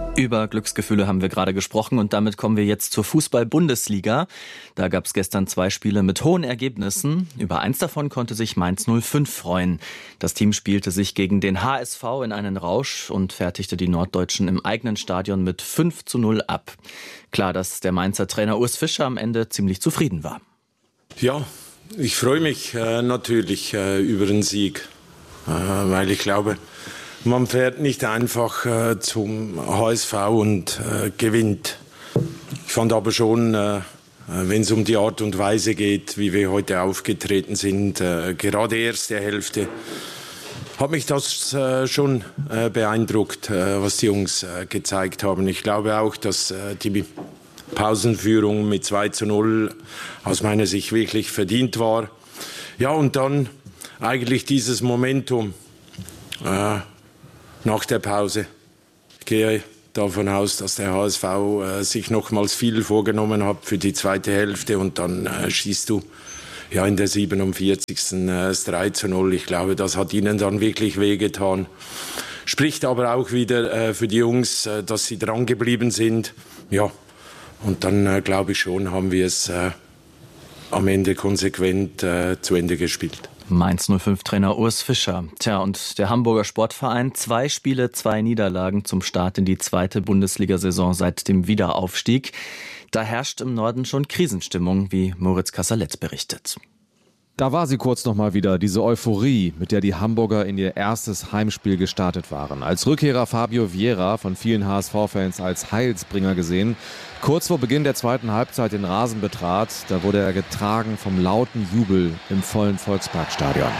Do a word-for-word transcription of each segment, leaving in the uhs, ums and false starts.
Über Glücksgefühle haben wir gerade gesprochen und damit kommen wir jetzt zur Fußball-Bundesliga. Da gab es gestern zwei Spiele mit hohen Ergebnissen. Über eins davon konnte sich Mainz null fünf freuen. Das Team spielte sich gegen den H S V in einen Rausch und fertigte die Norddeutschen im eigenen Stadion mit fünf zu null ab. Klar, dass der Mainzer Trainer Urs Fischer am Ende ziemlich zufrieden war. Ja, ich freue mich äh, natürlich äh, über den Sieg, äh, weil ich glaube, man fährt nicht einfach äh, zum H S V und äh, gewinnt. Ich fand aber schon, äh, wenn es um die Art und Weise geht, wie wir heute aufgetreten sind, äh, gerade erste Hälfte, hat mich das äh, schon äh, beeindruckt, äh, was die Jungs äh, gezeigt haben. Ich glaube auch, dass äh, die Pausenführung mit zwei zu null aus meiner Sicht wirklich verdient war. Ja, und dann eigentlich dieses Momentum äh, nach der Pause. Ich gehe davon aus, dass der H S V äh, sich nochmals viel vorgenommen hat für die zweite Hälfte und dann äh, schießt du ja in der siebenundvierzigsten Äh, das drei zu null. Ich glaube, das hat ihnen dann wirklich wehgetan. Spricht aber auch wieder äh, für die Jungs, äh, dass sie dran geblieben sind. Ja, und dann äh, glaube ich schon, haben wir es äh, am Ende konsequent äh, zu Ende gespielt. Mainz null fünf Trainer Urs Fischer. Tja, und der Hamburger Sportverein, zwei Spiele, zwei Niederlagen zum Start in die zweite Bundesliga-Saison seit dem Wiederaufstieg. Da herrscht im Norden schon Krisenstimmung, wie Moritz Kasserlet berichtet. Da war sie kurz noch mal wieder, diese Euphorie, mit der die Hamburger in ihr erstes Heimspiel gestartet waren. Als Rückkehrer Fabio Vieira, von vielen H S V-Fans als Heilsbringer gesehen, kurz vor Beginn der zweiten Halbzeit den Rasen betrat, da wurde er getragen vom lauten Jubel im vollen Volksparkstadion.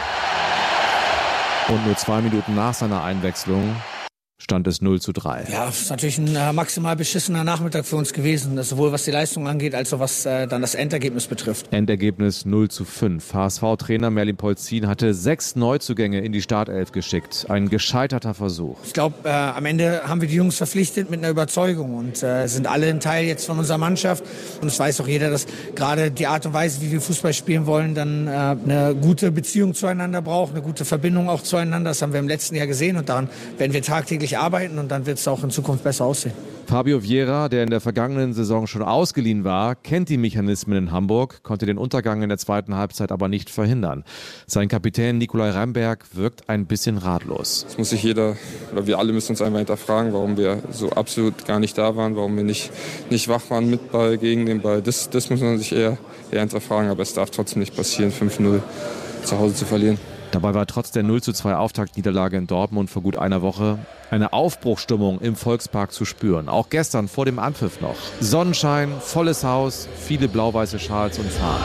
Und nur zwei Minuten nach seiner Einwechslung stand es null zu drei. Ja, es ist natürlich ein äh, maximal beschissener Nachmittag für uns gewesen, das sowohl was die Leistung angeht, als auch was äh, dann das Endergebnis betrifft. Endergebnis null zu fünf. H S V-Trainer Merlin Polzin hatte sechs Neuzugänge in die Startelf geschickt. Ein gescheiterter Versuch. Ich glaube, äh, am Ende haben wir die Jungs verpflichtet mit einer Überzeugung und äh, sind alle ein Teil jetzt von unserer Mannschaft. Und es weiß auch jeder, dass gerade die Art und Weise, wie wir Fußball spielen wollen, dann äh, eine gute Beziehung zueinander braucht, eine gute Verbindung auch zueinander. Das haben wir im letzten Jahr gesehen und daran werden wir tagtäglich arbeiten und dann wird es auch in Zukunft besser aussehen. Fabio Vieira, der in der vergangenen Saison schon ausgeliehen war, kennt die Mechanismen in Hamburg, konnte den Untergang in der zweiten Halbzeit aber nicht verhindern. Sein Kapitän Nicolai Remberg wirkt ein bisschen ratlos. Es muss sich jeder, oder wir alle müssen uns einfach hinterfragen, warum wir so absolut gar nicht da waren, warum wir nicht, nicht wach waren mit Ball, gegen den Ball. Das, das muss man sich eher, eher hinterfragen, aber es darf trotzdem nicht passieren, fünf null zu Hause zu verlieren. Dabei war trotz der null zu zwei Auftaktniederlage in Dortmund vor gut einer Woche eine Aufbruchsstimmung im Volkspark zu spüren. Auch gestern vor dem Anpfiff noch. Sonnenschein, volles Haus, viele blau-weiße Schals und Fahnen.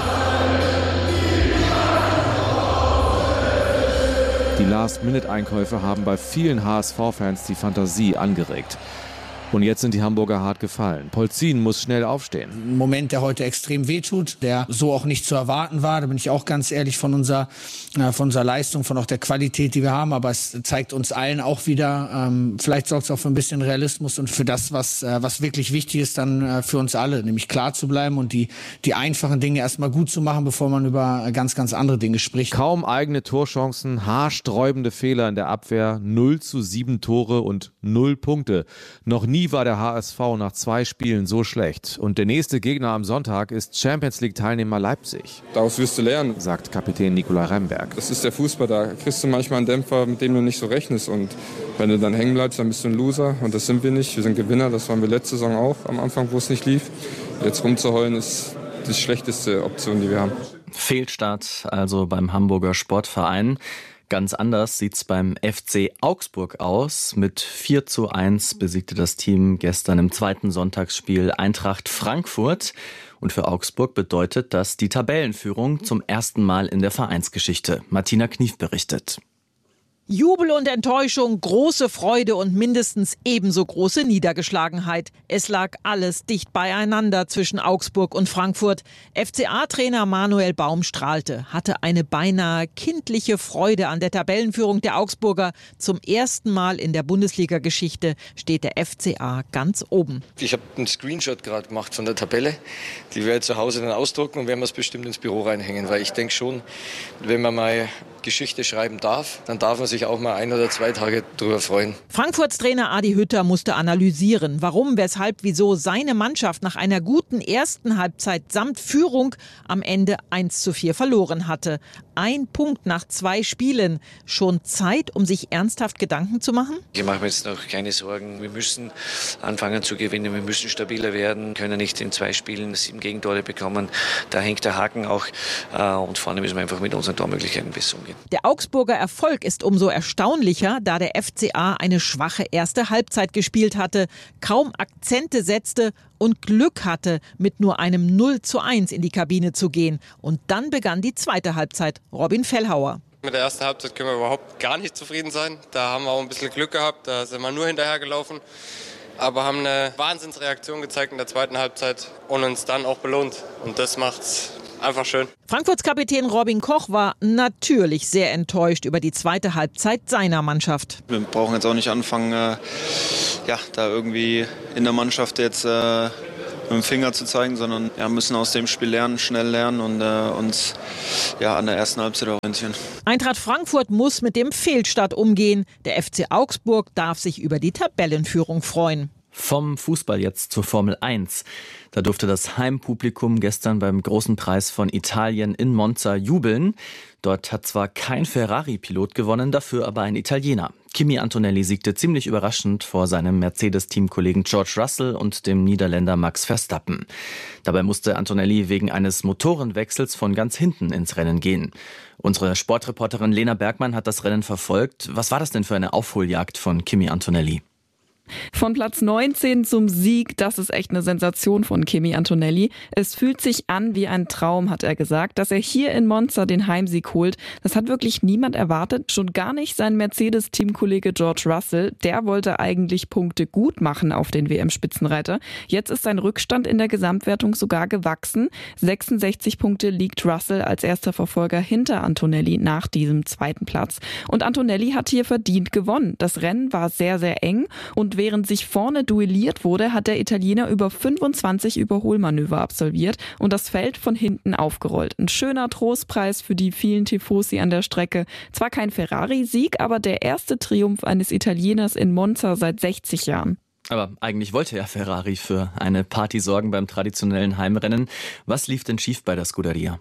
Die Last-Minute-Einkäufe haben bei vielen H S V-Fans die Fantasie angeregt. Und jetzt sind die Hamburger hart gefallen. Polzin muss schnell aufstehen. Ein Moment, der heute extrem wehtut, der so auch nicht zu erwarten war. Da bin ich auch ganz ehrlich von unserer, äh, von unserer Leistung, von auch der Qualität, die wir haben. Aber es zeigt uns allen auch wieder, ähm, vielleicht sorgt es auch für ein bisschen Realismus und für das, was, äh, was wirklich wichtig ist dann äh, für uns alle. Nämlich klar zu bleiben und die, die einfachen Dinge erstmal gut zu machen, bevor man über ganz, ganz andere Dinge spricht. Kaum eigene Torchancen, haarsträubende Fehler in der Abwehr, null zu sieben Tore und null Punkte. Noch nie war der H S V nach zwei Spielen so schlecht. Und der nächste Gegner am Sonntag ist Champions League-Teilnehmer Leipzig. Daraus wirst du lernen, sagt Kapitän Nicolai Remberg. Das ist der Fußball, da kriegst du manchmal einen Dämpfer, mit dem du nicht so rechnest. Und wenn du dann hängen bleibst, dann bist du ein Loser. Und das sind wir nicht. Wir sind Gewinner, das waren wir letzte Saison auch am Anfang, wo es nicht lief. Jetzt rumzuheulen ist die schlechteste Option, die wir haben. Fehlstart also beim Hamburger Sportverein. Ganz anders sieht's beim F C Augsburg aus. Mit vier zu eins besiegte das Team gestern im zweiten Sonntagsspiel Eintracht Frankfurt. Und für Augsburg bedeutet das die Tabellenführung zum ersten Mal in der Vereinsgeschichte. Martina Knief berichtet. Jubel und Enttäuschung, große Freude und mindestens ebenso große Niedergeschlagenheit. Es lag alles dicht beieinander zwischen Augsburg und Frankfurt. F C A-Trainer Manuel Baum strahlte, hatte eine beinahe kindliche Freude an der Tabellenführung der Augsburger. Zum ersten Mal in der Bundesliga-Geschichte steht der F C A ganz oben. Ich habe einen Screenshot gerade gemacht von der Tabelle. Die werde ich zu Hause dann ausdrucken und werden wir es bestimmt ins Büro reinhängen. Weil ich denke schon, wenn man mal Geschichte schreiben darf, dann darf man sich sich auch mal ein oder zwei Tage drüber freuen. Frankfurts Trainer Adi Hütter musste analysieren, warum, weshalb, wieso seine Mannschaft nach einer guten ersten Halbzeit samt Führung am Ende eins zu vier verloren hatte. Ein Punkt nach zwei Spielen. Schon Zeit, um sich ernsthaft Gedanken zu machen? Ich mache mir jetzt noch keine Sorgen. Wir müssen anfangen zu gewinnen, wir müssen stabiler werden, können nicht in zwei Spielen sieben Gegentore bekommen. Da hängt der Haken auch und vorne müssen wir einfach mit unseren Tormöglichkeiten besser umgehen. Der Augsburger Erfolg ist umso erstaunlicher, da der F C A eine schwache erste Halbzeit gespielt hatte, kaum Akzente setzte und Glück hatte, mit nur einem null zu eins in die Kabine zu gehen. Und dann begann die zweite Halbzeit. Robin Fellhauer. Mit der ersten Halbzeit können wir überhaupt gar nicht zufrieden sein. Da haben wir auch ein bisschen Glück gehabt, da sind wir nur hinterhergelaufen. Aber haben eine Wahnsinnsreaktion gezeigt in der zweiten Halbzeit und uns dann auch belohnt. Und das macht's einfach schön. Frankfurts Kapitän Robin Koch war natürlich sehr enttäuscht über die zweite Halbzeit seiner Mannschaft. Wir brauchen jetzt auch nicht anfangen, äh, ja, da irgendwie in der Mannschaft jetzt äh, mit dem Finger zu zeigen, sondern ja, müssen aus dem Spiel lernen, schnell lernen und äh, uns ja, an der ersten Halbzeit orientieren. Eintracht Frankfurt muss mit dem Fehlstart umgehen. Der F C Augsburg darf sich über die Tabellenführung freuen. Vom Fußball jetzt zur Formel eins. Da durfte das Heimpublikum gestern beim großen Preis von Italien in Monza jubeln. Dort hat zwar kein Ferrari-Pilot gewonnen, dafür aber ein Italiener. Kimi Antonelli siegte ziemlich überraschend vor seinem Mercedes-Teamkollegen George Russell und dem Niederländer Max Verstappen. Dabei musste Antonelli wegen eines Motorenwechsels von ganz hinten ins Rennen gehen. Unsere Sportreporterin Lena Bergmann hat das Rennen verfolgt. Was war das denn für eine Aufholjagd von Kimi Antonelli? Von Platz neunzehn zum Sieg, das ist echt eine Sensation von Kimi Antonelli. Es fühlt sich an wie ein Traum, hat er gesagt, dass er hier in Monza den Heimsieg holt. Das hat wirklich niemand erwartet, schon gar nicht sein Mercedes-Teamkollege George Russell. Der wollte eigentlich Punkte gut machen auf den W M-Spitzenreiter. Jetzt ist sein Rückstand in der Gesamtwertung sogar gewachsen. sechsundsechzig Punkte liegt Russell als erster Verfolger hinter Antonelli nach diesem zweiten Platz. Und Antonelli hat hier verdient gewonnen. Das Rennen war sehr, sehr eng und während sich vorne duelliert wurde, hat der Italiener über fünfundzwanzig Überholmanöver absolviert und das Feld von hinten aufgerollt. Ein schöner Trostpreis für die vielen Tifosi an der Strecke. Zwar kein Ferrari-Sieg, aber der erste Triumph eines Italieners in Monza seit sechzig Jahren. Aber eigentlich wollte ja Ferrari für eine Party sorgen beim traditionellen Heimrennen. Was lief denn schief bei der Scuderia?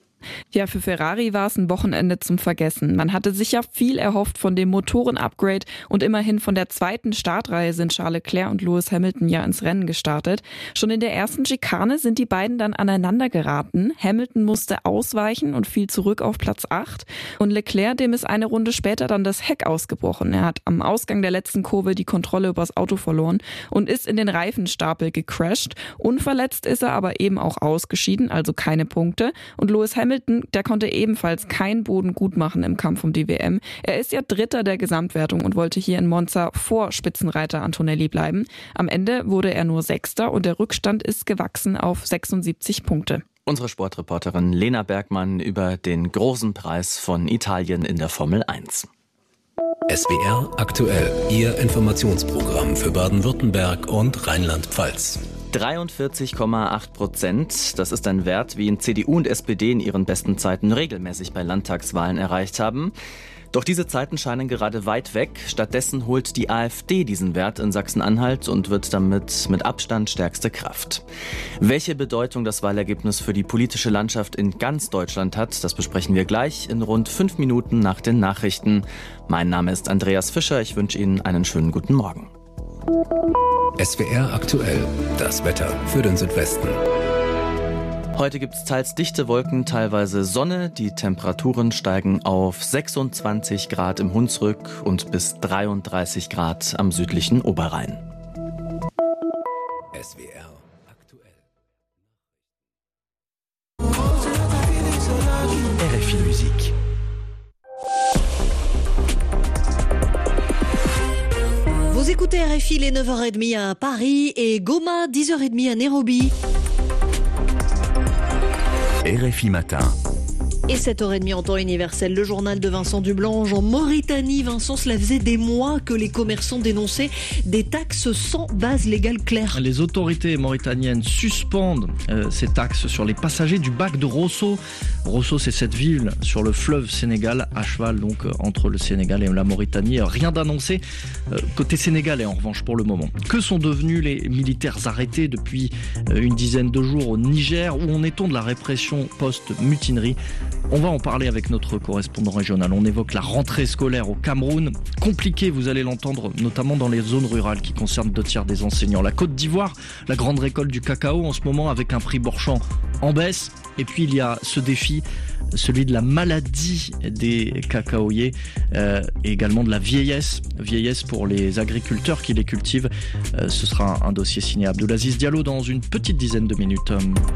Ja, für Ferrari war es ein Wochenende zum Vergessen. Man hatte sicher viel erhofft von dem Motoren-Upgrade und immerhin von der zweiten Startreihe sind Charles Leclerc und Lewis Hamilton ja ins Rennen gestartet. Schon in der ersten Schikane sind die beiden dann aneinander geraten. Hamilton musste ausweichen und fiel zurück auf Platz acht. Und Leclerc, dem ist eine Runde später dann das Heck ausgebrochen. Er hat am Ausgang der letzten Kurve die Kontrolle übers Auto verloren und ist in den Reifenstapel gecrasht. Unverletzt ist er aber eben auch ausgeschieden, also keine Punkte. Und Lewis Hamilton Hamilton, der konnte ebenfalls keinen Boden gut machen im Kampf um die W M. Er ist ja Dritter der Gesamtwertung und wollte hier in Monza vor Spitzenreiter Antonelli bleiben. Am Ende wurde er nur Sechster und der Rückstand ist gewachsen auf sechsundsiebzig Punkte. Unsere Sportreporterin Lena Bergmann über den großen Preis von Italien in der Formel eins. S W R aktuell, Ihr Informationsprogramm für Baden-Württemberg und Rheinland-Pfalz. dreiundvierzig Komma acht Prozent, das ist ein Wert, wie ihn C D U und S P D in ihren besten Zeiten regelmäßig bei Landtagswahlen erreicht haben. Doch diese Zeiten scheinen gerade weit weg. Stattdessen holt die AfD diesen Wert in Sachsen-Anhalt und wird damit mit Abstand stärkste Kraft. Welche Bedeutung das Wahlergebnis für die politische Landschaft in ganz Deutschland hat, das besprechen wir gleich in rund fünf Minuten nach den Nachrichten. Mein Name ist Andreas Fischer, ich wünsche Ihnen einen schönen guten Morgen. S W R aktuell, das Wetter für den Südwesten. Heute gibt es teils dichte Wolken, teilweise Sonne. Die Temperaturen steigen auf sechsundzwanzig Grad im Hunsrück und bis dreiunddreißig Grad am südlichen Oberrhein. S W R aktuell. R F I Musik. Vous écoutez R F I les neuf heures trente à Paris et Goma dix heures trente à Nairobi. R F I Matin. Et sept heures trente en temps universel, le journal de Vincent Dublange. En Mauritanie, Vincent, cela faisait des mois que les commerçants dénonçaient des taxes sans base légale claire. Les autorités mauritaniennes suspendent euh, ces taxes sur les passagers du bac de Rosso. Rosso, c'est cette ville sur le fleuve Sénégal, à cheval donc euh, entre le Sénégal et la Mauritanie. Rien d'annoncé euh, côté sénégalais en revanche pour le moment. Que sont devenus les militaires arrêtés depuis euh, une dizaine de jours au Niger? Où en est-on de la répression post-mutinerie? On va en parler avec notre correspondant régional. On évoque la rentrée scolaire au Cameroun. Compliquée, vous allez l'entendre, notamment dans les zones rurales qui concernent deux tiers des enseignants. La Côte d'Ivoire, la grande récolte du cacao en ce moment avec un prix Borchamp en baisse. Et puis il y a ce défi, celui de la maladie des cacaoyers euh, et également de la vieillesse. Vieillesse pour les agriculteurs qui les cultivent. Euh, ce sera un dossier signé Abdoulaziz Diallo dans une petite dizaine de minutes.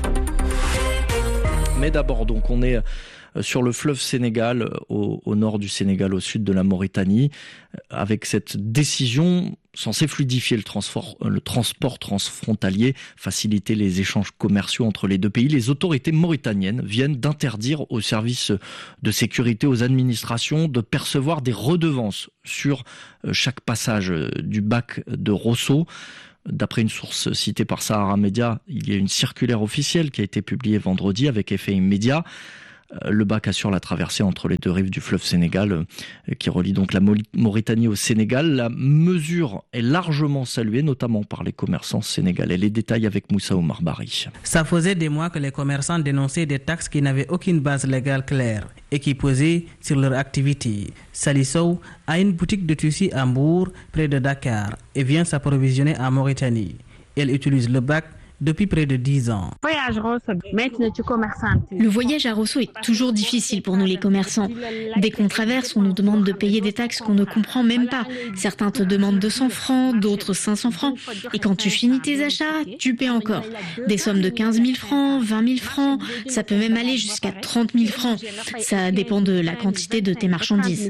Mais d'abord, donc, on est sur le fleuve Sénégal, au, au nord du Sénégal, au sud de la Mauritanie, avec cette décision censée fluidifier le transport, le transport transfrontalier, faciliter les échanges commerciaux entre les deux pays. Les autorités mauritaniennes viennent d'interdire aux services de sécurité, aux administrations, de percevoir des redevances sur chaque passage du bac de Rosso. D'après une source citée par Sahara Media, il y a une circulaire officielle qui a été publiée vendredi avec effet immédiat. Le bac assure la traversée entre les deux rives du fleuve Sénégal, qui relie donc la Mauritanie au Sénégal. La mesure est largement saluée, notamment par les commerçants sénégalais. Les détails avec Moussa Oumar Bari. Ça faisait des mois que les commerçants dénonçaient des taxes qui n'avaient aucune base légale claire et qui pesaient sur leur activité. Salissou a une boutique de tissus à Mbour, près de Dakar, et vient s'approvisionner en Mauritanie. Elle utilise le bac depuis près de dix ans. Le voyage à Rosso est toujours difficile pour nous les commerçants. Dès qu'on traverse, on nous demande de payer des taxes qu'on ne comprend même pas. Certains te demandent deux cents francs, d'autres cinq cents francs. Et quand tu finis tes achats, tu paies encore. Des sommes de quinze mille francs, vingt mille francs, ça peut même aller jusqu'à trente mille francs. Ça dépend de la quantité de tes marchandises.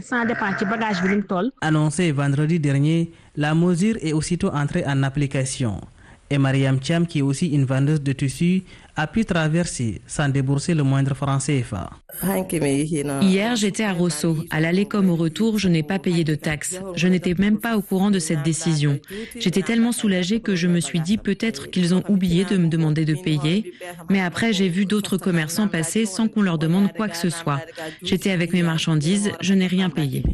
Annoncé vendredi dernier, la mesure est aussitôt entrée en application. Et Mariam Thiam, qui est aussi une vendeuse de tissus, a pu traverser sans débourser le moindre franc C F A. Hier, j'étais à Rosso. À l'aller comme au retour, je n'ai pas payé de taxes. Je n'étais même pas au courant de cette décision. J'étais tellement soulagée que je me suis dit peut-être qu'ils ont oublié de me demander de payer. Mais après, j'ai vu d'autres commerçants passer sans qu'on leur demande quoi que ce soit. J'étais avec mes marchandises, je n'ai rien payé.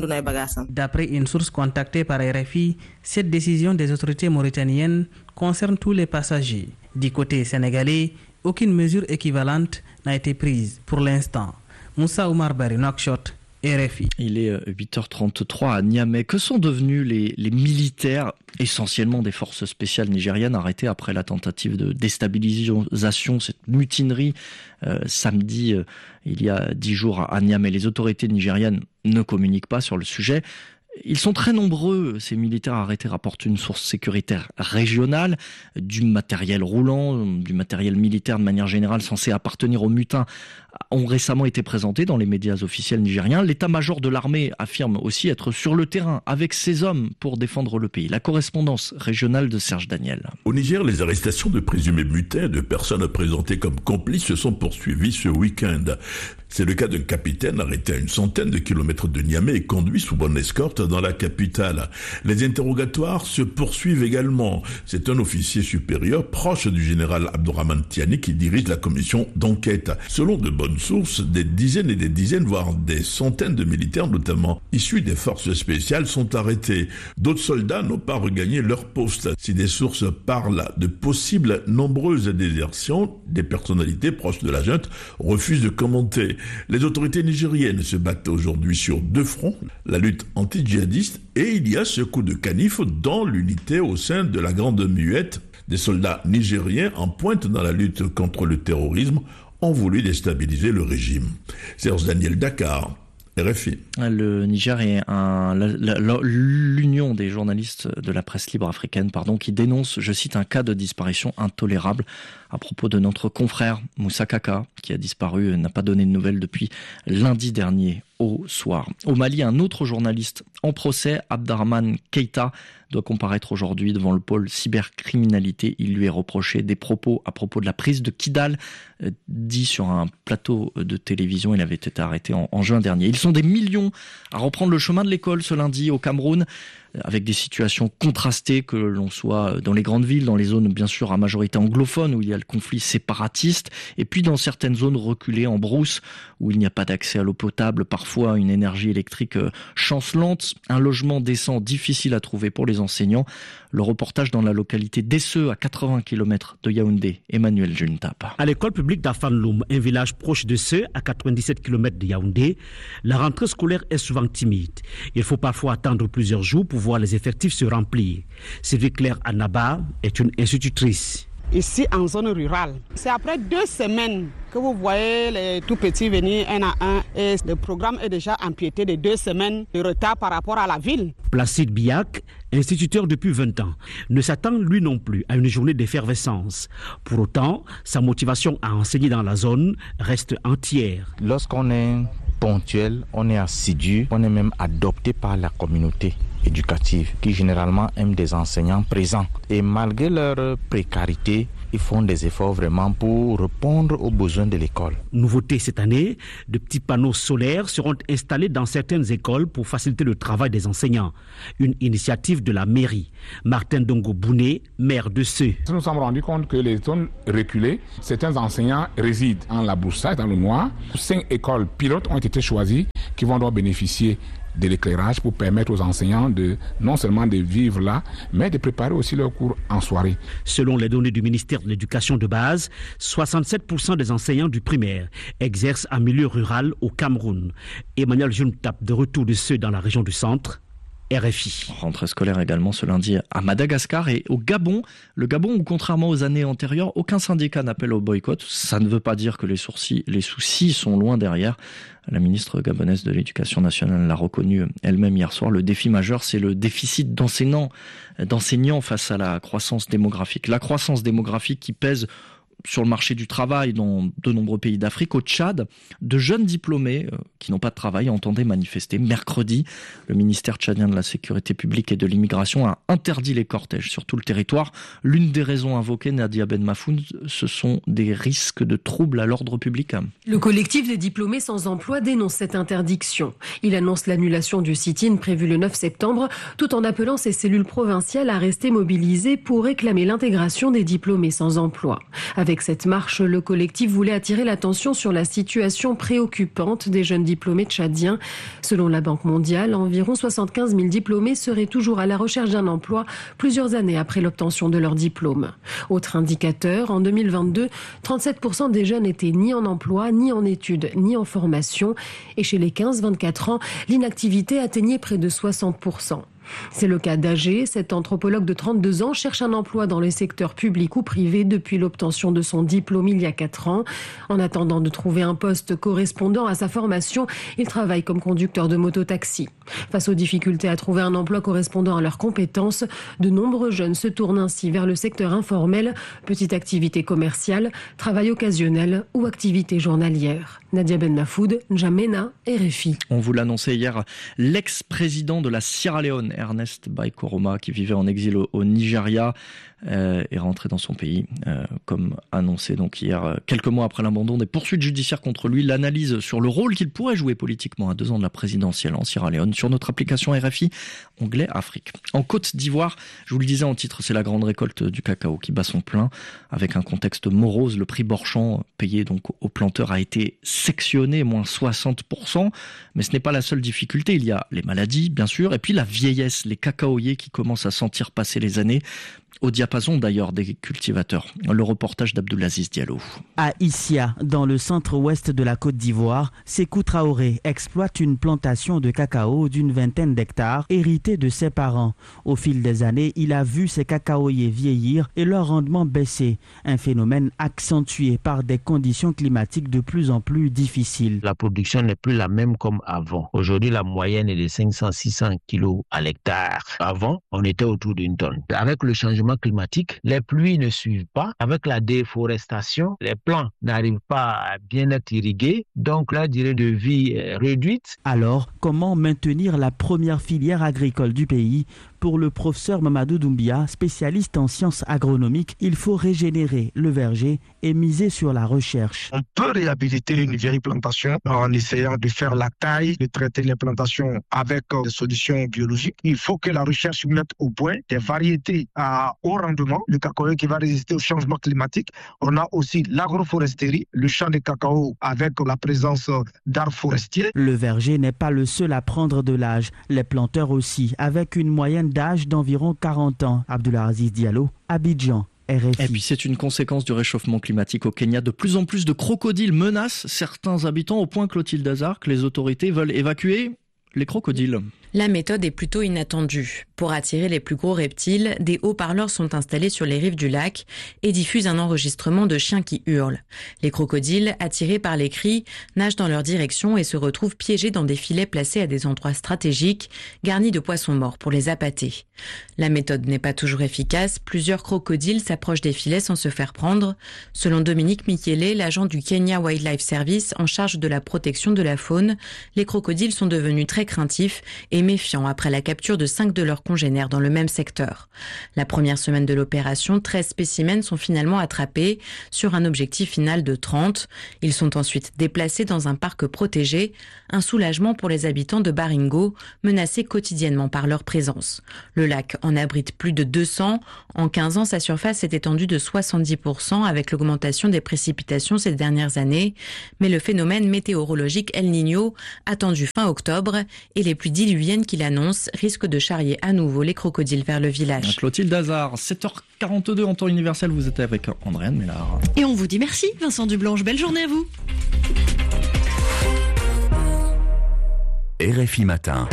D'après une source contactée par R F I, cette décision des autorités mauritaniennes concerne tous les passagers. Du côté sénégalais, aucune mesure équivalente n'a été prise pour l'instant. Moussa Oumar Bari, Nouakchott, R F I. Il est huit heures trente-trois à Niamey. Que sont devenus les, les militaires, essentiellement des forces spéciales nigériennes, arrêtés après la tentative de déstabilisation, cette mutinerie euh, samedi, euh, il y a dix jours à Niamey? Les autorités nigériennes ne communiquent pas sur le sujet. Ils sont très nombreux, ces militaires arrêtés, rapporte une source sécuritaire régionale. Du matériel roulant, du matériel militaire de manière générale censé appartenir aux mutins ont récemment été présentés dans les médias officiels nigériens. L'état-major de l'armée affirme aussi être sur le terrain avec ses hommes pour défendre le pays. La correspondance régionale de Serge Daniel. Au Niger, les arrestations de présumés mutins, de personnes présentées comme complices, se sont poursuivies ce week-end. C'est le cas d'un capitaine arrêté à une centaine de kilomètres de Niamey et conduit sous bonne escorte dans la capitale. Les interrogatoires se poursuivent également. C'est un officier supérieur proche du général Abdourahmane Tiani qui dirige la commission d'enquête. Selon de bonnes sources, des dizaines et des dizaines, voire des centaines de militaires, notamment issus des forces spéciales, sont arrêtés. D'autres soldats n'ont pas regagné leur poste. Si des sources parlent de possibles nombreuses désertions, des personnalités proches de la junte refusent de commenter. Les autorités nigériennes se battent aujourd'hui sur deux fronts, la lutte anti-djihadiste et il y a ce coup de canif dans l'unité au sein de la Grande Muette. Des soldats nigériens en pointe dans la lutte contre le terrorisme ont voulu déstabiliser le régime. Serge Daniel, Dakar, R F I. Le Niger est un, la, la, l'union des journalistes de la presse libre africaine, pardon, qui dénonce, je cite, un cas de disparition intolérable à propos de notre confrère Moussa Kaka, qui a disparu et n'a pas donné de nouvelles depuis lundi dernier au soir. Au Mali, un autre journaliste en procès, Abdrahmane Keïta, doit comparaître aujourd'hui devant le pôle cybercriminalité. Il lui est reproché des propos à propos de la prise de Kidal, euh, dit sur un plateau de télévision. Il avait été arrêté en, en juin dernier. Ils sont des millions à reprendre le chemin de l'école ce lundi au Cameroun, avec des situations contrastées, que l'on soit dans les grandes villes, dans les zones bien sûr à majorité anglophone où il y a le conflit séparatiste, et puis dans certaines zones reculées en brousse où il n'y a pas d'accès à l'eau potable, parfois une énergie électrique chancelante, un logement décent difficile à trouver pour les enseignants. Le reportage dans la localité d'Esseux, à quatre-vingts kilomètres de Yaoundé. Emmanuel Juntap. À l'école publique d'Afanloum, un village proche de Seux, à quatre-vingt-dix-sept kilomètres de Yaoundé, la rentrée scolaire est souvent timide. Il faut parfois attendre plusieurs jours pour voir les effectifs se remplir. Sylvie Claire Anaba est une institutrice. Ici, en zone rurale, c'est après deux semaines que vous voyez les tout petits venir un à un. Et le programme est déjà empiété de deux semaines de retard par rapport à la ville. Placide Biak, instituteur depuis vingt ans, ne s'attend lui non plus à une journée d'effervescence. Pour autant, sa motivation à enseigner dans la zone reste entière. Lorsqu'on est ponctuel, on est assidu, on est même adopté par la communauté éducative qui généralement aime des enseignants présents. Et malgré leur précarité, ils font des efforts vraiment pour répondre aux besoins de l'école. Nouveauté cette année, de petits panneaux solaires seront installés dans certaines écoles pour faciliter le travail des enseignants. Une initiative de la mairie. Martin Dongo Bouné, maire de Seux. Nous nous sommes rendus compte que les zones reculées, certains enseignants résident en Laboursage, dans le noir. Cinq écoles pilotes ont été choisies qui vont donc bénéficier de l'éclairage pour permettre aux enseignants de non seulement de vivre là, mais de préparer aussi leurs cours en soirée. Selon les données du ministère de l'Éducation de base, soixante-sept pour cent des enseignants du primaire exercent en milieu rural au Cameroun. Emmanuel Juntap, de retour de Seux dans la région du centre, R F I. Rentrée scolaire également ce lundi à Madagascar et au Gabon. Le Gabon où, contrairement aux années antérieures, aucun syndicat n'appelle au boycott. Ça ne veut pas dire que les, sourcils, les soucis sont loin derrière. La ministre gabonaise de l'Éducation nationale l'a reconnu elle-même hier soir. Le défi majeur, c'est le déficit d'enseignants, d'enseignants face à la croissance démographique. La croissance démographique qui pèse sur le marché du travail dans de nombreux pays d'Afrique. Au Tchad, de jeunes diplômés euh, qui n'ont pas de travail entendaient manifester. Mercredi, le ministère tchadien de la Sécurité publique et de l'immigration a interdit les cortèges sur tout le territoire. L'une des raisons invoquées, Nadia Ben Mafoun, ce sont des risques de troubles à l'ordre public. Le collectif des diplômés sans emploi dénonce cette interdiction. Il annonce l'annulation du sit-in prévu le neuf septembre, tout en appelant ses cellules provinciales à rester mobilisées pour réclamer l'intégration des diplômés sans emploi. Avec cette marche, le collectif voulait attirer l'attention sur la situation préoccupante des jeunes diplômés tchadiens. Selon la Banque mondiale, environ soixante-quinze mille diplômés seraient toujours à la recherche d'un emploi plusieurs années après l'obtention de leur diplôme. Autre indicateur, en deux mille vingt-deux, trente-sept pour cent des jeunes étaient ni en emploi, ni en études, ni en formation. Et chez les quinze vingt-quatre ans, l'inactivité atteignait près de soixante pour cent. C'est le cas d'Agé. Cet anthropologue de trente-deux ans cherche un emploi dans les secteurs publics ou privés depuis l'obtention de son diplôme il y a quatre ans. En attendant de trouver un poste correspondant à sa formation, il travaille comme conducteur de moto-taxi. Face aux difficultés à trouver un emploi correspondant à leurs compétences, de nombreux jeunes se tournent ainsi vers le secteur informel, petite activité commerciale, travail occasionnel ou activité journalière. Nadia Ben Mafoud, N'Djamena, R F I. On vous l'annonçait hier, l'ex-président de la Sierra Leone, Ernest Bai Koroma, qui vivait en exil au, au Nigeria, euh, est rentré dans son pays, euh, comme annoncé donc hier, euh, quelques mois après l'abandon des poursuites judiciaires contre lui. L'analyse sur le rôle qu'il pourrait jouer politiquement à deux ans de la présidentielle en Sierra Leone sur notre application R F I, onglet Afrique. En Côte d'Ivoire, je vous le disais en titre, c'est la grande récolte du cacao qui bat son plein, avec un contexte morose. Le prix Borchamp, payé donc aux planteurs, a été sectionné, moins soixante pour cent. Mais ce n'est pas la seule difficulté. Il y a les maladies, bien sûr, et puis la vieillesse, les cacaoyers qui commencent à sentir passer les années, au diapason d'ailleurs des cultivateurs. Le reportage d'Abdoulaziz Diallo. À Issia, dans le centre-ouest de la Côte d'Ivoire, Sékou Traoré exploite une plantation de cacao d'une vingtaine d'hectares héritée de ses parents. Au fil des années, il a vu ses cacaoyers vieillir et leur rendement baisser, un phénomène accentué par des conditions climatiques de plus en plus difficiles. La production n'est plus la même comme avant. Aujourd'hui, la moyenne est de cinq cents à six cents kilos à l'hectare. Avant, on était autour d'une tonne. Avec le changement climatique, les pluies ne suivent pas. Avec la déforestation, les plants n'arrivent pas à bien être irrigués, donc la durée de vie est réduite. Alors, comment maintenir la première filière agricole du pays Pour le professeur Mamadou Doumbia, spécialiste en sciences agronomiques, il faut régénérer le verger et miser sur la recherche. On peut réhabiliter une vieille plantation en essayant de faire la taille, de traiter les plantations avec des solutions biologiques. Il faut que la recherche mette au point des variétés à haut rendement, le cacao qui va résister au changement climatique. On a aussi l'agroforesterie, le champ de cacao avec la présence d'arbres forestiers. Le verger n'est pas le seul à prendre de l'âge, les planteurs aussi, avec une moyenne d'âge d'environ quarante ans. Abdoulaziz Diallo, Abidjan. R F I. Et puis c'est une conséquence du réchauffement climatique au Kenya. De plus en plus de crocodiles menacent certains habitants au point, Clotilde Hazard, que les autorités veulent évacuer les crocodiles. La méthode est plutôt inattendue. Pour attirer les plus gros reptiles, des haut-parleurs sont installés sur les rives du lac et diffusent un enregistrement de chiens qui hurlent. Les crocodiles, attirés par les cris, nagent dans leur direction et se retrouvent piégés dans des filets placés à des endroits stratégiques, garnis de poissons morts pour les appâter. La méthode n'est pas toujours efficace. Plusieurs crocodiles s'approchent des filets sans se faire prendre. Selon Dominique Michele, l'agent du Kenya Wildlife Service en charge de la protection de la faune, les crocodiles sont devenus très craintifs et méfiants après la capture de cinq de leurs congénères dans le même secteur. La première semaine de l'opération, treize spécimens sont finalement attrapés sur un objectif final de trente. Ils sont ensuite déplacés dans un parc protégé, un soulagement pour les habitants de Baringo, menacés quotidiennement par leur présence. Le lac en abrite plus de deux cents. En quinze ans, sa surface s'est étendue de soixante-dix pour cent avec l'augmentation des précipitations ces dernières années. Mais le phénomène météorologique El Niño, attendu fin octobre, et les pluies diluviennes qu'il annonce risquent de charrier à nouveau les crocodiles vers le village. Clotilde Hazard, sept heures quarante-deux en temps universel, vous êtes avec Andréane Mélard. Et on vous dit merci Vincent Dublanche, belle journée à vous. R F I Matin.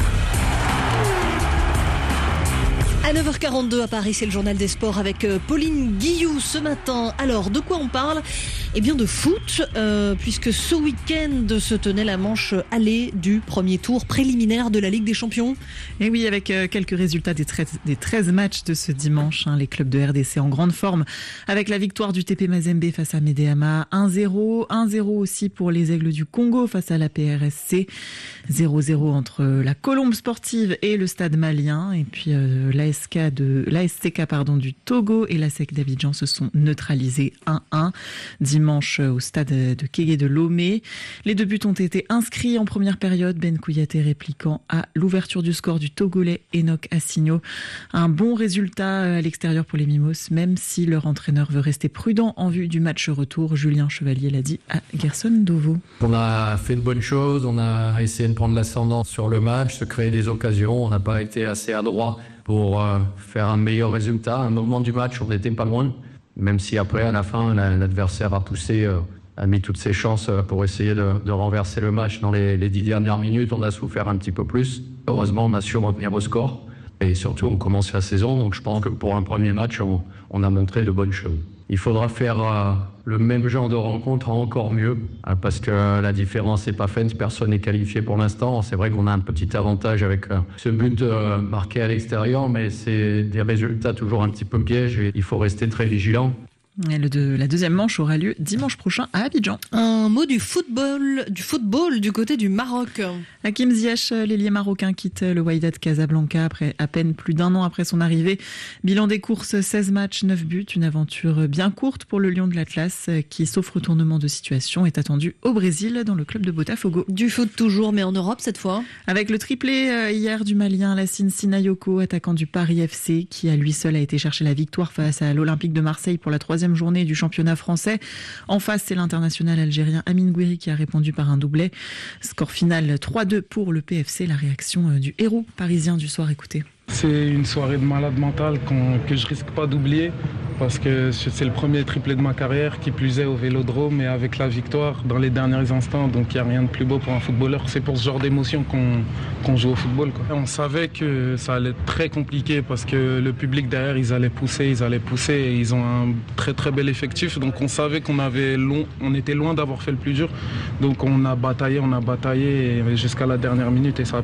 À neuf heures quarante-deux à Paris, c'est le journal des sports avec Pauline Guillou ce matin. Alors, de quoi on parle ? Eh bien de foot, euh, puisque ce week-end se tenait la manche aller du premier tour préliminaire de la Ligue des Champions. Et oui, avec euh, quelques résultats des treize, des treize matchs de ce dimanche, hein, les clubs de R D C en grande forme, avec la victoire du T P Mazembe face à Medeama, un zéro, un zéro aussi pour les Aigles du Congo face à la P R S C, zéro zéro entre la Colombe Sportive et le Stade Malien, et puis euh, l'A S K de l'A S C K pardon du Togo et la S E C d'Abidjan se sont neutralisés un un dimanche au stade de Kégué de Lomé. Les deux buts ont été inscrits en première période, Ben Kouyaté répliquant à l'ouverture du score du Togolais Enoch Assigno. Un bon résultat à l'extérieur pour les Mimos, même si leur entraîneur veut rester prudent en vue du match retour. Julien Chevalier l'a dit à Gerson Dovo. On a fait de bonnes choses, on a essayé de prendre l'ascendant sur le match, se créer des occasions, on n'a pas été assez adroit pour euh, faire un meilleur résultat. À un moment du match, on n'était pas loin, même si après, à la fin, l'adversaire a poussé, euh, a mis toutes ses chances pour essayer de, de renverser le match dans les, les dix dernières minutes. On a souffert un petit peu plus. Heureusement, on a su revenir au score. Et surtout, on commence la saison. Donc je pense que pour un premier match, on, on a montré de bonnes choses. Il faudra faire euh, le même genre de rencontre encore mieux, euh, parce que la différence n'est pas faite, personne n'est qualifié pour l'instant. C'est vrai qu'on a un petit avantage avec euh, ce but euh, marqué à l'extérieur, mais c'est des résultats toujours un petit peu pièges et il faut rester très vigilant. Et le de, la deuxième manche aura lieu dimanche prochain à Abidjan. Un mot du football, du football du côté du Maroc. Hakim Ziyech, l'ailier marocain, quitte le Wydad Casablanca après à peine plus d'un an après son arrivée. Bilan des courses, seize matchs, neuf buts. Une aventure bien courte pour le Lion de l'Atlas qui, sauf retournement de situation, est attendu au Brésil dans le club de Botafogo. Du foot toujours, mais en Europe cette fois. Avec le triplé hier du Malien Lassine Sinayoko, attaquant du Paris F C, qui à lui seul a été chercher la victoire face à l'Olympique de Marseille pour la troisième journée du championnat français. En face, c'est l'international algérien Amine Gouiri qui a répondu par un doublet. Score final trois deux pour le P F C. La réaction du héros parisien du soir, écoutez. C'est une soirée de malade mental que je risque pas d'oublier parce que c'est le premier triplé de ma carrière, qui plus est au Vélodrome et avec la victoire dans les derniers instants. Donc il n'y a rien de plus beau pour un footballeur. C'est pour ce genre d'émotion qu'on qu'on joue au football, quoi. On savait que ça allait être très compliqué parce que le public derrière, ils allaient pousser, ils allaient pousser et ils ont un très très bel effectif. Donc on savait qu'on avait long, on était loin d'avoir fait le plus dur. Donc on a bataillé, on a bataillé jusqu'à la dernière minute et ça a payé.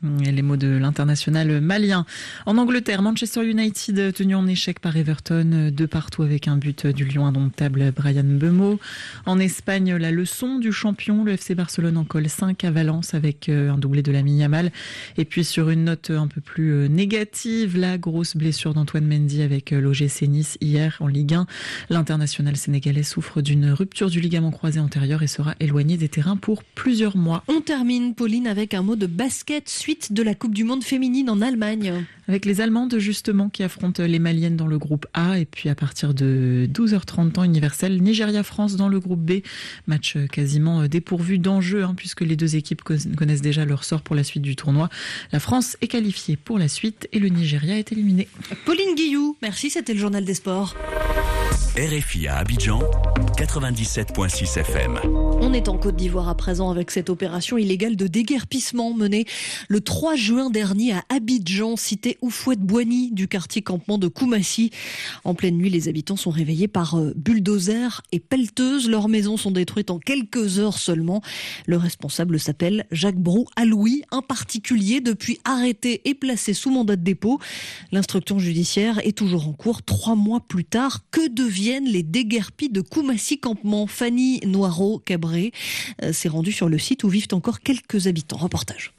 Et les mots de l'international malien. En Angleterre, Manchester United tenu en échec par Everton, de partout avec un but du lion indomptable Brian Mbeumo. En Espagne, la leçon du champion, le F C Barcelone en colle cinq à Valence avec un doublé de Lamine Yamal. Et puis sur une note un peu plus négative, la grosse blessure d'Antoine Mendy avec l'O G C Nice hier en Ligue un. L'international sénégalais souffre d'une rupture du ligament croisé antérieur et sera éloigné des terrains pour plusieurs mois. On termine, Pauline, avec un mot de basket suite de la Coupe du Monde féminine en Allemagne. Avec les Allemandes, justement, qui affrontent les Maliennes dans le groupe A. Et puis à partir de douze heures trente temps universel, Nigeria-France dans le groupe B. Match quasiment dépourvu d'enjeux, hein, puisque les deux équipes connaissent déjà leur sort pour la suite du tournoi. La France est qualifiée pour la suite et le Nigeria est éliminé. Pauline Guillou, merci, c'était le journal des sports. R F I à Abidjan, quatre-vingt-dix-sept virgule six F M. On est en Côte d'Ivoire à présent avec cette opération illégale de déguerpissement menée le trois juin dernier à Abidjan, cité Oufouette-Boigny du quartier campement de Koumassi. En pleine nuit, les habitants sont réveillés par bulldozers et pelleteuses. Leurs maisons sont détruites en quelques heures seulement. Le responsable s'appelle Jacques Brou Aloui, un particulier depuis arrêté et placé sous mandat de dépôt. L'instruction judiciaire est toujours en cours trois mois plus tard. Que deviennent les déguerpis de Koumassi Campement? Fanny Noirot-Cabré s'est rendue sur le site où vivent encore quelques habitants. Reportage.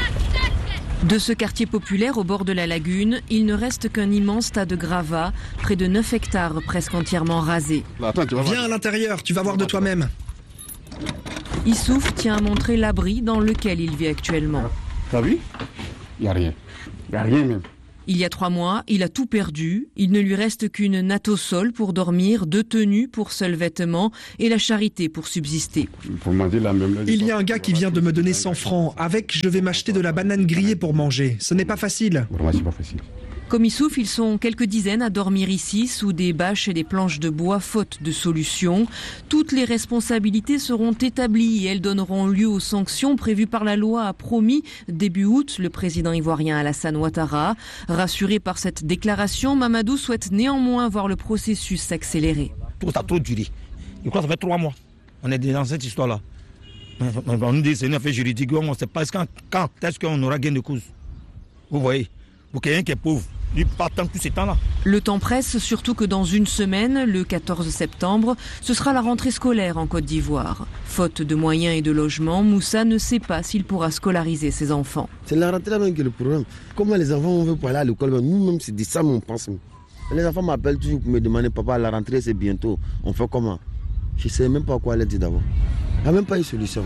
De ce quartier populaire au bord de la lagune, il ne reste qu'un immense tas de gravats, près de neuf hectares presque entièrement rasés. Viens à l'intérieur, tu vas voir de toi-même. Issouf tient à montrer l'abri dans lequel il vit actuellement. T'as vu? Il n'y a rien. Il n'y a rien même. Il y a trois mois, il a tout perdu. Il ne lui reste qu'une natte au sol pour dormir, deux tenues pour seuls vêtements et la charité pour subsister. Il y a un gars qui vient de me donner cent francs. Avec, je vais m'acheter de la banane grillée pour manger. Ce n'est pas facile. C'est pas facile. Comme Issouf, ils sont quelques dizaines à dormir ici, sous des bâches et des planches de bois, faute de solution. Toutes les responsabilités seront établies et elles donneront lieu aux sanctions prévues par la loi, a promis début août le président ivoirien Alassane Ouattara. Rassuré par cette déclaration, Mamadou souhaite néanmoins voir le processus s'accélérer. Tout a trop duré. Je crois que ça fait trois mois. On est dans cette histoire-là. On nous dit que c'est une affaire juridique, on ne sait pas quand, quand est-ce qu'on aura gain de cause. Vous voyez, pour quelqu'un qui est pauvre, lui pas tant tous ces temps-là. Le temps presse, surtout que dans une semaine, le quatorze septembre, ce sera la rentrée scolaire en Côte d'Ivoire. Faute de moyens et de logement, Moussa ne sait pas s'il pourra scolariser ses enfants. C'est la rentrée même qui est le problème. Comment les enfants on veut pas aller à l'école? Nous-mêmes, c'est de ça qu'on pense. Les enfants m'appellent toujours pour me demander, papa, la rentrée c'est bientôt. On fait comment? Je ne sais même pas quoi leur dire d'abord. Il n'y a même pas une solution.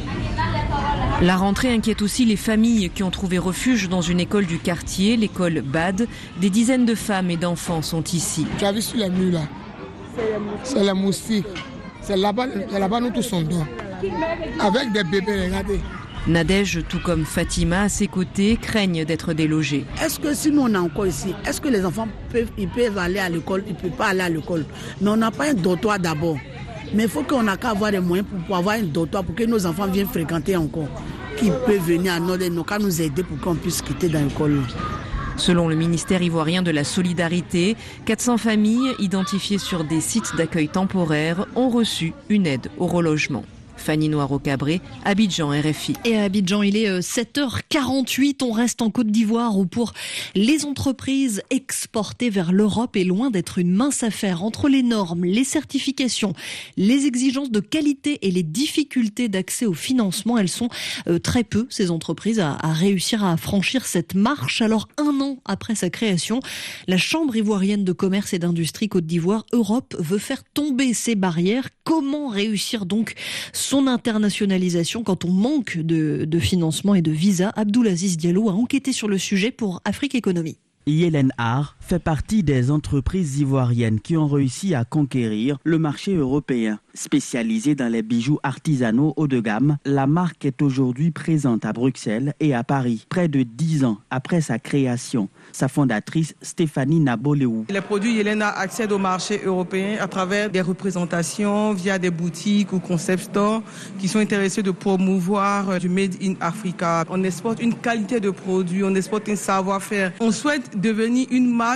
La rentrée inquiète aussi les familles qui ont trouvé refuge dans une école du quartier, l'école B A D. Des dizaines de femmes et d'enfants sont ici. Tu as vu sur les murs là? C'est la moustique. C'est là-bas, là-bas nous tous sommes dedans. Avec des bébés, regardez. Nadège, tout comme Fatima, à ses côtés, craignent d'être délogés. Est-ce que si nous on est encore ici, est-ce que les enfants peuvent, ils peuvent aller à l'école? Ils ne peuvent pas aller à l'école. Mais on n'a pas un dortoir d'abord. Mais il faut qu'on ait qu'à avoir des moyens pour, pour avoir un dortoir pour que nos enfants viennent fréquenter encore. Qui peuvent venir à nous, nous, qu'à nous aider pour qu'on puisse quitter dans l'école. Selon le ministère ivoirien de la Solidarité, quatre cents familles identifiées sur des sites d'accueil temporaires ont reçu une aide au relogement. Fanny Noirot-Cabré, Abidjan, R F I. Et à Abidjan, il est sept heures quarante-huit. On reste en Côte d'Ivoire où pour les entreprises exporter vers l'Europe est loin d'être une mince affaire. Entre les normes, les certifications, les exigences de qualité et les difficultés d'accès au financement, elles sont euh, très peu, ces entreprises, à, à réussir à franchir cette marche. Alors, un an après sa création, la Chambre ivoirienne de commerce et d'industrie Côte d'Ivoire, Europe, veut faire tomber ces barrières. Comment réussir donc son internationalisation quand on manque de, de financement et de visa? Abdoulaziz Diallo a enquêté sur le sujet pour Afrique Économie. Yellen Har fait partie des entreprises ivoiriennes qui ont réussi à conquérir le marché européen. Spécialisée dans les bijoux artisanaux haut de gamme, la marque est aujourd'hui présente à Bruxelles et à Paris, près de dix ans après sa création. Sa fondatrice, Stéphanie Naboléou. Les produits Yellen accèdent au marché européen à travers des représentations via des boutiques ou concept stores qui sont intéressés de promouvoir du Made in Africa. On exporte une qualité de produit, on exporte un savoir-faire. On souhaite devenir une marque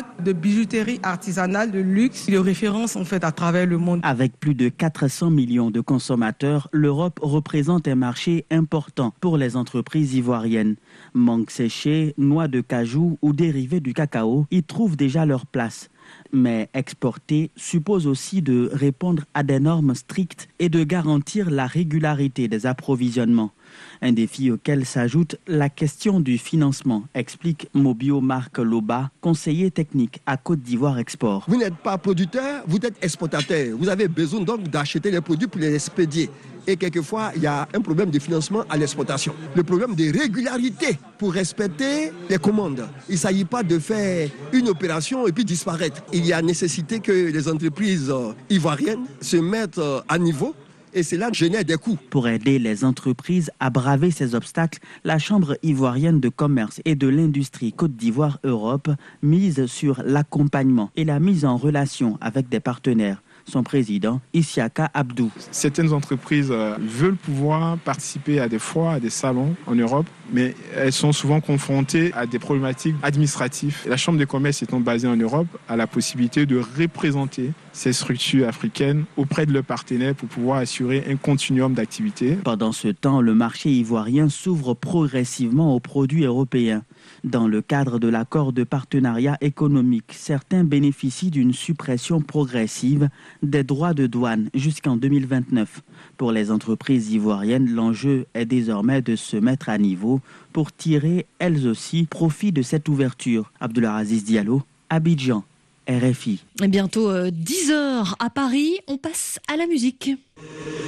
marque de bijouterie artisanale de luxe, de référence en fait à travers le monde. Avec plus de quatre cents millions de consommateurs, l'Europe représente un marché important pour les entreprises ivoiriennes. Mangue séchée, noix de cajou ou dérivés du cacao y trouvent déjà leur place. Mais exporter suppose aussi de répondre à des normes strictes et de garantir la régularité des approvisionnements. Un défi auquel s'ajoute la question du financement, explique Mobio Marc Loba, conseiller technique à Côte d'Ivoire Export. Vous n'êtes pas producteur, vous êtes exportateur. Vous avez besoin donc d'acheter les produits pour les expédier. Et quelquefois, il y a un problème de financement à l'exportation. Le problème de régularité pour respecter les commandes. Il ne s'agit pas de faire une opération et puis disparaître. Il y a nécessité que les entreprises ivoiriennes se mettent à niveau. Et cela génère des coûts. Pour aider les entreprises à braver ces obstacles, la Chambre ivoirienne de commerce et de l'industrie Côte d'Ivoire Europe mise sur l'accompagnement et la mise en relation avec des partenaires. Son président, Isiaka Abdou. Certaines entreprises euh, veulent pouvoir participer à des foires, à des salons en Europe, mais elles sont souvent confrontées à des problématiques administratives. La Chambre de commerce étant basée en Europe a la possibilité de représenter ces structures africaines auprès de leurs partenaires pour pouvoir assurer un continuum d'activités. Pendant ce temps, le marché ivoirien s'ouvre progressivement aux produits européens. Dans le cadre de l'accord de partenariat économique, certains bénéficient d'une suppression progressive des droits de douane jusqu'en deux mille vingt-neuf. Pour les entreprises ivoiriennes, l'enjeu est désormais de se mettre à niveau pour tirer elles aussi profit de cette ouverture. Abdoulaziz Diallo, Abidjan, R F I. Et bientôt euh, dix heures à Paris, on passe à la musique.